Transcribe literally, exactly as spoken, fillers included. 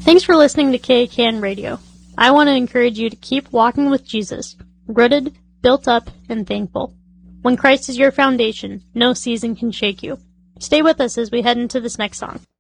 Thanks for listening to K A K N Radio. I want to encourage you to keep walking with Jesus, rooted, built up, and thankful. When Christ is your foundation, no season can shake you. Stay with us as we head into this next song.